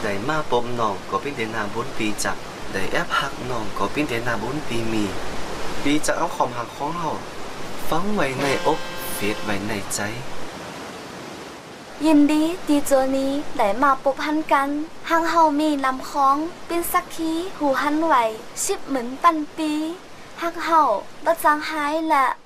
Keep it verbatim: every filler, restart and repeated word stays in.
ได้มาปมน้องก็เป็นเดนาบุญปีจักได้แอบหักน้องก็เป็นเดนาบุญปีมีปีจะเอาความหักของเฮาฟังไว้ในอกเฟียดไว้ในใจยินดีที่เจอนี้ได้มาพบหันกันหางเฮามีลำคล้องเป็นสักขีหูหันไหวชิบเหมือนปันปีหักเฮาบ่จางหายแหละ